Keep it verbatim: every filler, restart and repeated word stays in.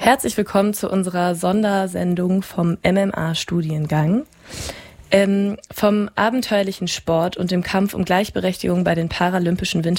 Herzlich willkommen zu unserer Sondersendung vom M M A-Studiengang. Ähm, vom abenteuerlichen Sport und dem Kampf um Gleichberechtigung bei den Paralympischen Winterspielen